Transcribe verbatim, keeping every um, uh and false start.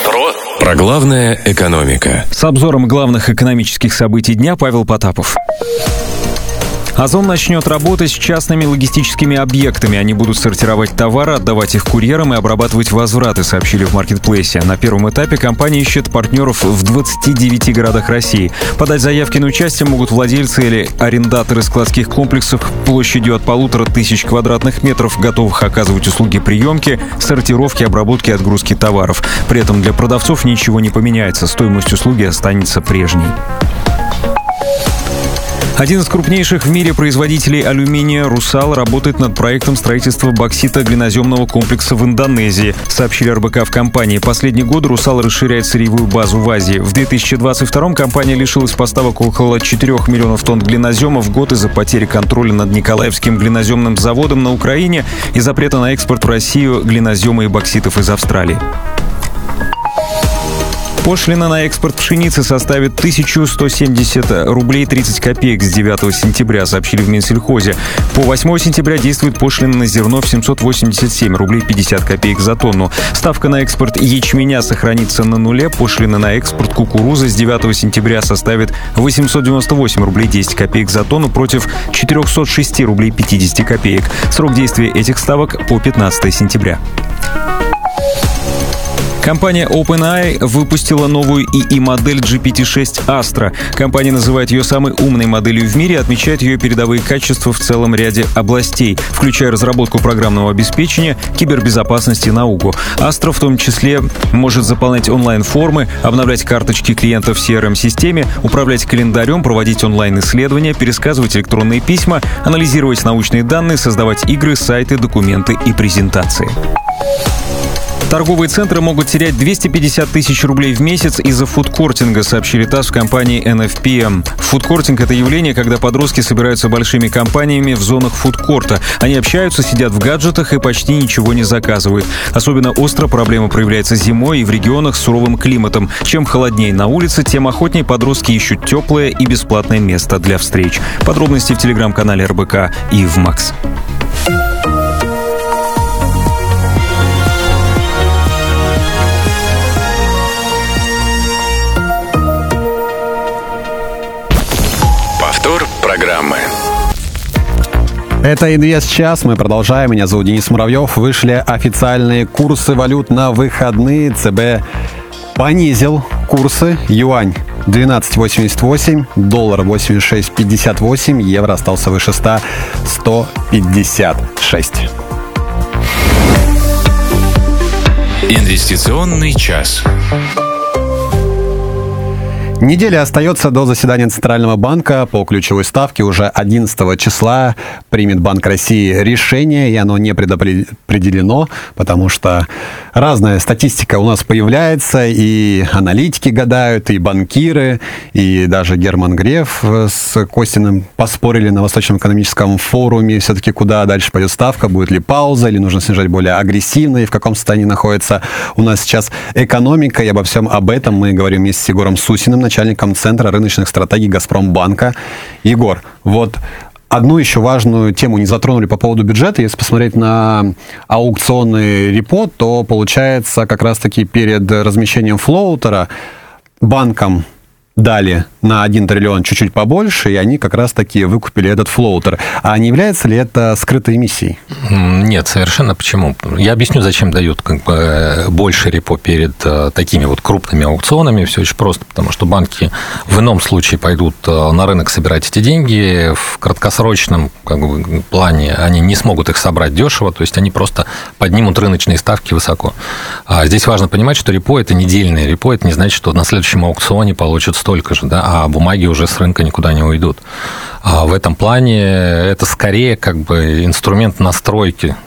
РО. Про главное экономика. С обзором главных экономических событий дня Павел Потапов. Озон начнет работать с частными логистическими объектами. Они будут сортировать товары, отдавать их курьерам и обрабатывать возвраты, сообщили в маркетплейсе. На первом этапе компания ищет партнеров в двадцати девяти городах России. Подать заявки на участие могут владельцы или арендаторы складских комплексов площадью от полутора тысяч квадратных метров, готовых оказывать услуги приемки, сортировки, обработки и отгрузки товаров. При этом для продавцов ничего не поменяется, стоимость услуги останется прежней. Один из крупнейших в мире производителей алюминия «Русал» работает над проектом строительства боксито-глиноземного комплекса в Индонезии, сообщили эр бэ ка в компании. Последние годы «Русал» расширяет сырьевую базу в Азии. В две тысячи двадцать втором компания лишилась поставок около четырёх миллионов тонн глинозема в год из-за потери контроля над Николаевским глиноземным заводом на Украине и запрета на экспорт в Россию глинозема и бокситов из Австралии. Пошлина на экспорт пшеницы составит тысячу сто семьдесят рублей тридцать копеек с девятого сентября, сообщили в Минсельхозе. По восьмого сентября действует пошлина на зерно в семьсот восемьдесят семь рублей пятьдесят копеек за тонну. Ставка на экспорт ячменя сохранится на нуле. Пошлина на экспорт кукурузы с девятого сентября составит восемьсот девяносто восемь рублей десять копеек за тонну против четырехсот шести рублей пятьдесят копеек. Срок действия этих ставок по пятнадцатого сентября. Компания OpenAI выпустила новую и и-модель джи пи ти шесть Astra. Компания называет ее самой умной моделью в мире и отмечает ее передовые качества в целом ряде областей, включая разработку программного обеспечения, кибербезопасность и науку. Astra в том числе может заполнять онлайн-формы, обновлять карточки клиентов в си эр эм-системе, управлять календарем, проводить онлайн-исследования, пересказывать электронные письма, анализировать научные данные, создавать игры, сайты, документы и презентации. Торговые центры могут терять двести пятьдесят тысяч рублей в месяц из-за фудкортинга, сообщили ТАСС в компании эн эф пи эм. Фудкортинг — это явление, когда подростки собираются большими компаниями в зонах фудкорта. Они общаются, сидят в гаджетах и почти ничего не заказывают. Особенно остро проблема проявляется зимой и в регионах с суровым климатом. Чем холоднее на улице, тем охотнее подростки ищут теплое и бесплатное место для встреч. Подробности в телеграм-канале эр бэ ка и в Макс. Программы. Это Инвест час. Мы продолжаем. Меня зовут Денис Муравьев. Вышли официальные курсы валют на выходные. ЦБ понизил курсы. Юань двенадцать восемьдесят восемь, доллар восемьдесят шесть пятьдесят восемь, евро остался выше ста, сто пятьдесят шесть. Инвестиционный час. Неделя остается до заседания Центрального банка. По ключевой ставке уже одиннадцатого числа примет Банк России решение, и оно не предопределено, потому что разная статистика у нас появляется, и аналитики гадают, и банкиры, и даже Герман Греф с Костиным поспорили на Восточном экономическом форуме, все-таки куда дальше пойдет ставка, будет ли пауза, или нужно снижать более агрессивно, и в каком состоянии находится у нас сейчас экономика. И обо всем об этом мы говорим вместе с Егором Сусиным, начальником Центра рыночных стратегий Газпромбанка. Егор, вот одну еще важную тему не затронули по поводу бюджета. Если посмотреть на аукционный репо, то получается как раз-таки перед размещением флоутера банкам дали на один триллион чуть-чуть побольше, и они как раз-таки выкупили этот флоутер. А не является ли это скрытой эмиссией? Нет, совершенно. Почему? Я объясню, зачем дают как бы больше репо перед такими вот крупными аукционами. Все очень просто, потому что банки в ином случае пойдут на рынок собирать эти деньги. В краткосрочном как бы плане они не смогут их собрать дешево, то есть они просто поднимут рыночные ставки высоко. А здесь важно понимать, что репо – это недельное репо, это не значит, что на следующем аукционе получат столько же, да, а бумаги уже с рынка никуда не уйдут. А в этом плане это скорее как бы инструмент настройки